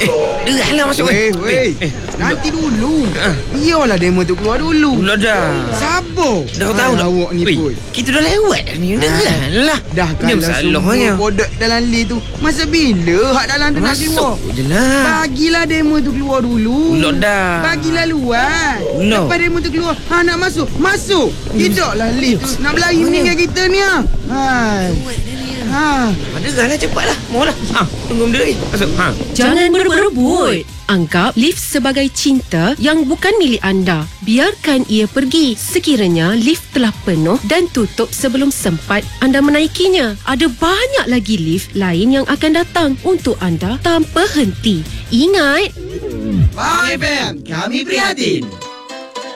Derahlah masuk. Weh. Nanti dulu. Biarlah demo tu keluar dulu. Ulah dah. Sabar. Dah tahu dah. Awak ni pun. Kita dah lewat ni. Derahlah. Dah kalau semua bodok dalam lift tu, masa bila hak dalam tu nak keluar? Masuk je lah. Bagilah demo tu keluar dulu. Ulah dah. Bagilah luar. No. Lepas demo tu keluar, nak masuk. Masuk. Tidaklah lift tu nak berlari meninggal kita ni. Hai. Derahlah cepatlah. Maulah. Tunggu benda lagi. Masuk. Jangan berebut. Anggap lift sebagai cinta yang bukan milik anda. Biarkan ia pergi sekiranya lift telah penuh dan tutup sebelum sempat anda menaikinya. Ada banyak lagi lift lain yang akan datang untuk anda tanpa henti. Ingat, Bye, Bam. Kami prihatin.